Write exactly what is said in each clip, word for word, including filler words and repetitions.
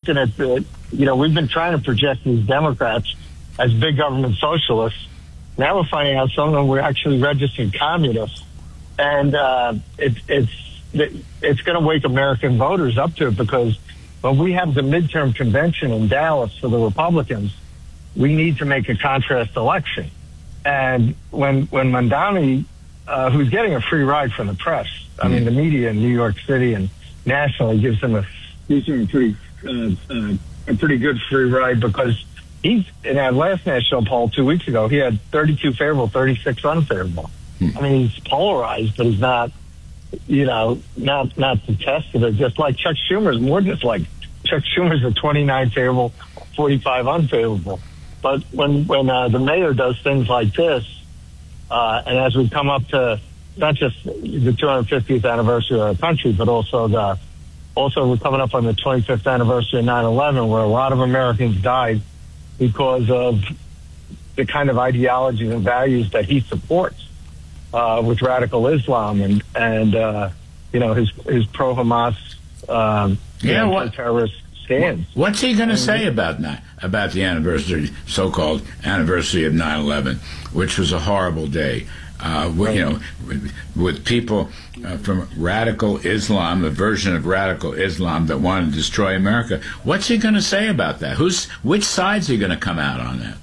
looking at the, you know, we've been trying to project these Democrats as big government socialists. Now we're finding out some of them were actually registered communists. And uh, it, it's it's going to wake American voters up to it, because when we have the midterm convention in Dallas for the Republicans, we need to make a contrast election. And when when Mamdani, uh, who's getting a free ride from the press, I mean, the media in New York City and nationally gives him a gives him a pretty uh, uh, a pretty good free ride, because he's in our last national poll two weeks ago, he had thirty-two favorable, thirty-six unfavorable. Hmm. I mean, he's polarized, but he's not, you know, not not detested. Or just like Chuck Schumer's more just like Chuck Schumer's a twenty-nine favorable, forty-five unfavorable. But when when uh, the mayor does things like this, uh, and as we come up to not just the two hundred fiftieth anniversary of our country, but also the also we're coming up on the twenty-fifth anniversary of nine eleven, where a lot of Americans died because of the kind of ideologies and values that he supports uh, with radical Islam and and uh, you know his his pro Hamas um, yeah what terrorist stance. What's he going to say about that? About the anniversary, so-called anniversary of nine eleven, which was a horrible day. Uh, with, you know, with, with people uh, from radical Islam, a version of radical Islam that want to destroy America. What's he going to say about that? Who's which side's he going to come out on that?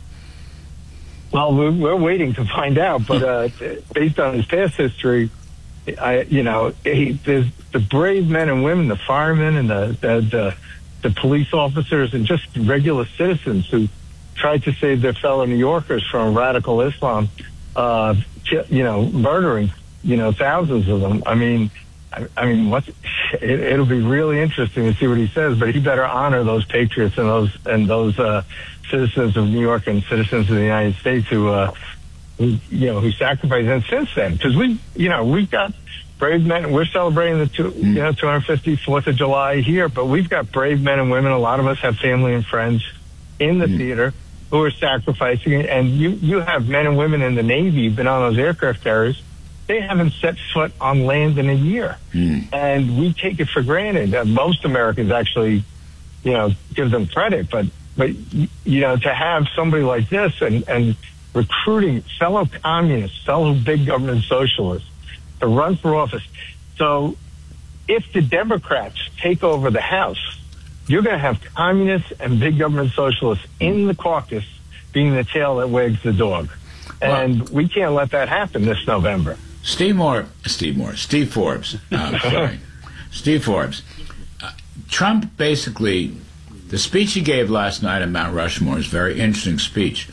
Well, we're, we're waiting to find out. But uh, based on his past history, I, you know, he, there's the brave men and women, the firemen and the the, the the police officers and just regular citizens who tried to save their fellow New Yorkers from radical Islam, uh, you know, murdering, you know, thousands of them. I mean, I, I mean, what's, it, it'll be really interesting to see what he says, but he better honor those patriots and those, and those, uh, citizens of New York and citizens of the United States who, uh, who, you know, who sacrificed. And since then, because we, you know, we've got brave men. We're celebrating the two, you know, two hundred fiftieth Fourth of July here, but we've got brave men and women. A lot of us have family and friends in the mm. theater who are sacrificing it. And you, you have men and women in the Navy who've been on those aircraft carriers. They haven't set foot on land in a year. Mm. And we take it for granted. Uh, most Americans actually, you know, give them credit. But, but you know, to have somebody like this and, and recruiting fellow communists, fellow big government socialists, to run for office. So if the Democrats take over the House, you're going to have communists and big government socialists in the caucus being the tail that wags the dog. And well, we can't let that happen this November. Steve Moore, Steve Moore, Steve Forbes, uh, sorry, Steve Forbes. Uh, Trump basically, the speech he gave last night at Mount Rushmore is a very interesting speech.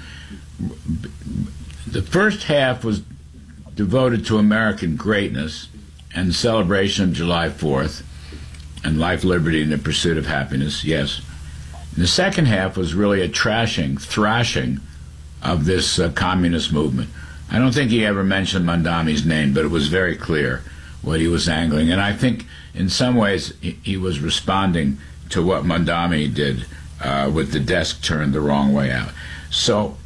The first half was devoted to American greatness and the celebration of July fourth and life, liberty, and the pursuit of happiness, yes. And the second half was really a trashing, thrashing of this uh, communist movement. I don't think he ever mentioned Mamdani's name, but it was very clear what he was angling. And I think in some ways he, he was responding to what Mamdani did uh, with the desk turned the wrong way out. So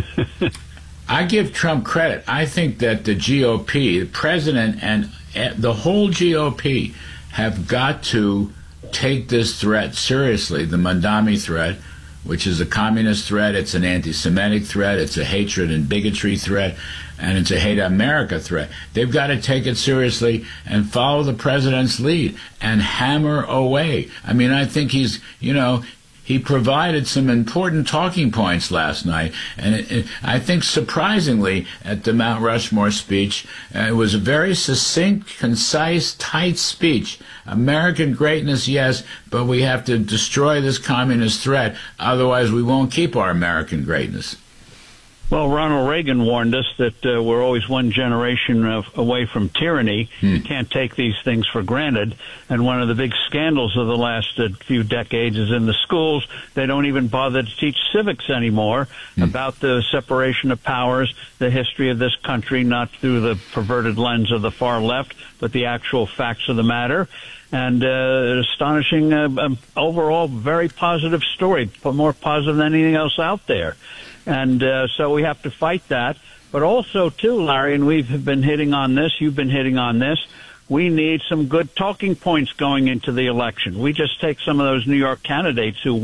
I give Trump credit. I think that the G O P, the president and the whole G O P have got to take this threat seriously, the Mamdani threat, which is a communist threat, it's an anti-Semitic threat, it's a hatred and bigotry threat, and it's a hate America threat. They've got to take it seriously and follow the president's lead and hammer away. I mean, I think he's, you know, he provided some important talking points last night, and it, it, I think surprisingly at the Mount Rushmore speech, uh, it was a very succinct, concise, tight speech. American greatness, yes, but we have to destroy this communist threat, otherwise we won't keep our American greatness. Well, Ronald Reagan warned us that uh, we're always one generation of, away from tyranny. Hmm. You can't take these things for granted. And one of the big scandals of the last uh, few decades is in the schools. They don't even bother to teach civics anymore hmm. about the separation of powers, the history of this country, not through the perverted lens of the far left, but the actual facts of the matter. And uh, an astonishing, uh, um, overall, very positive story, more positive than anything else out there. And uh, so we have to fight that. But also, too, Larry, and we've been hitting on this, you've been hitting on this, we need some good talking points going into the election. We just take some of those New York candidates who